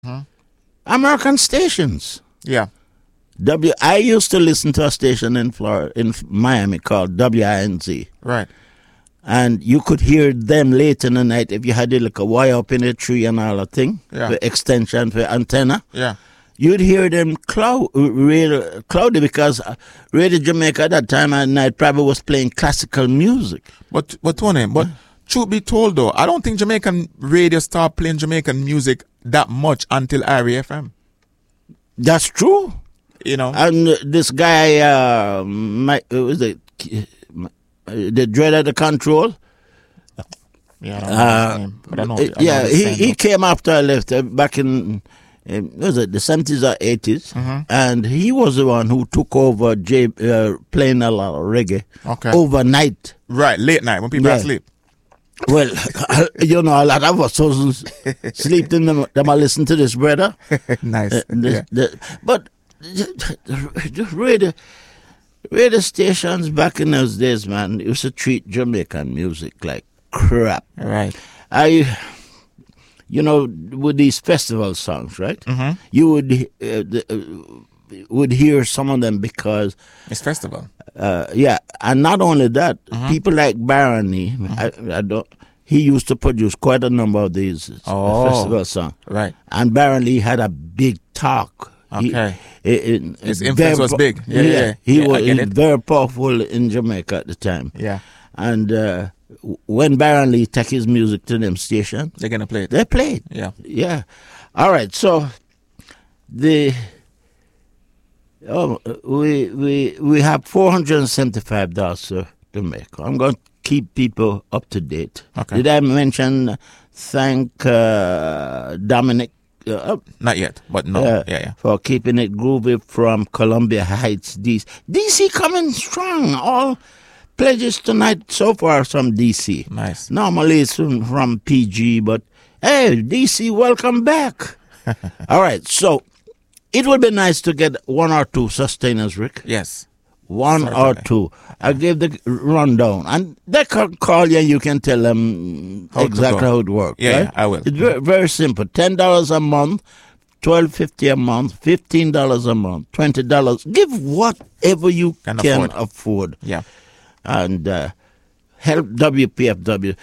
American stations. Yeah. I used to listen to a station in Florida, in Miami called WINZ. Right. And you could hear them late in the night if you had like a wire up in a tree and all that thing, Yeah. the extension for antenna. Yeah. You'd hear them cloudy because Radio Jamaica at that time at night probably was playing classical music. But Tony, truth be told though, I don't think Jamaican radio started playing Jamaican music that much until Irie FM. That's true. You know. And this guy, the dread of the control. Yeah, I don't know his name, but I know. Yeah, he came after I left back in was it the 70s or 80s, and he was the one who took over playing a lot of reggae overnight. Right, late night when people are asleep. Well, a lot of us sleep in them. I listen to this, brother. Nice. But the radio stations back in those days, man, used to treat Jamaican music like crap. Right. With these festival songs, right? Mm-hmm. You would hear some of them because it's festival. And not only that, people like Barony, he used to produce quite a number of these festival songs. Right. And Barony had a big talk. Okay. His influence was big. He was very powerful in Jamaica at the time. Yeah. And when Baron Lee take his music to them station, they're gonna play it. They play it. Yeah. Yeah. All right. So we have $475 to make. I'm going to keep people up to date. Okay. Did I mention thank Dominic? Not yet, but no. For keeping it groovy from Columbia Heights, DC. DC coming strong. All pledges tonight so far from DC. Nice. Normally it's from PG, but hey, DC, welcome back. All right, so it would be nice to get one or two sustainers, Rick. Yes. One or two. I gave the rundown, and they can call you and you can tell them exactly how it works. Yeah, right? I will. It's very, very simple. $10 a month, $12.50 a month, $15 a month, $20. Give whatever you can afford. Yeah. And help WPFW.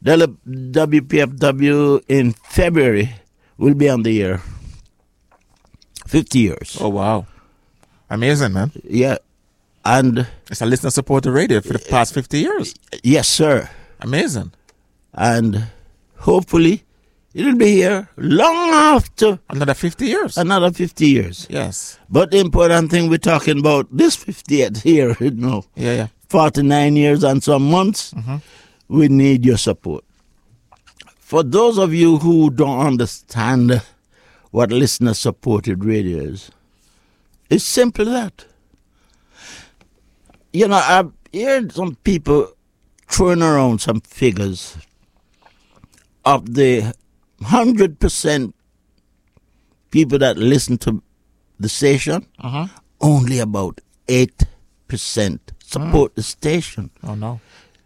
WPFW in February will be on the air. 50 years. Oh, wow. Amazing, man. Yeah. And it's a listener-supported radio for the past 50 years. Yes, sir. Amazing. And hopefully it'll be here long after. Another 50 years. Another 50 years. Yes. But the important thing we're talking about, this 50th here, Yeah. 49 years and some months, we need your support. For those of you who don't understand what listener-supported radio is, it's simply that. I've heard some people throwing around some figures of the 100% people that listen to the station, only about 8% support the station. Oh, no.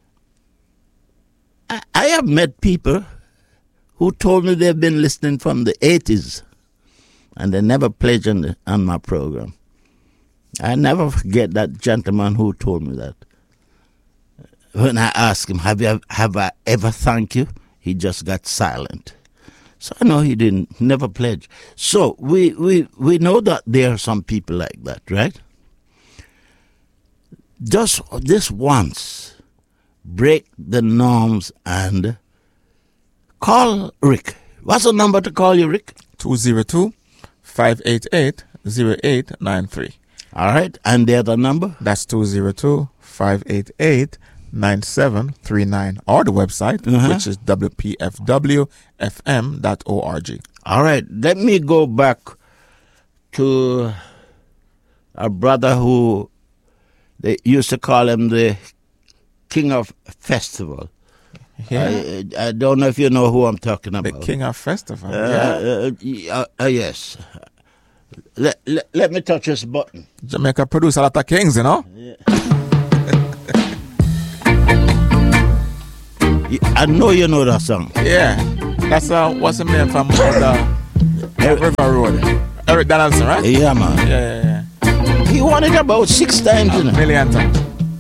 I have met people who told me they've been listening from the 80s and they never pledged on my program. I never forget that gentleman who told me that. When I asked him, have I ever thanked you? He just got silent. So I know he didn't, never pledge. So we know that there are some people like that, right? Just this once, break the norms and call Rick. What's the number to call you, Rick? 202-588-0893. All right, and the other number? That's 202-588-9739, or the website, which is wpfwfm.org. All right, let me go back to a brother who they used to call him the King of Festival. Yeah. I don't know if you know who I'm talking about. The King of Festival. Yes. Let me touch this button. Jamaica produce a lot of kings, Yeah. I know you know that song. Yeah. That's what's the name from River Road. Eric Donaldson, right? Yeah, man. Yeah. He won it about 6 times, you know. A million times.